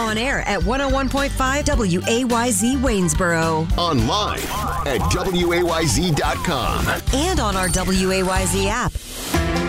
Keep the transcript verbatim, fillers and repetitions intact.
on air at one oh one point five W A Y Z Waynesboro. Online at W A Y Z dot com. And on our W A Y Z app.